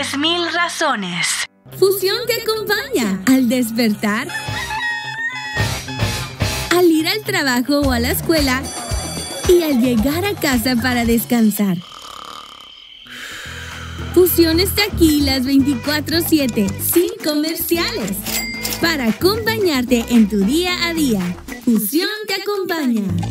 10.000 razones. Fusión te acompaña al despertar, al ir al trabajo o a la escuela y al llegar a casa para descansar. Fusión está aquí las 24/7, sin comerciales, para acompañarte en tu día a día. Fusión te acompaña.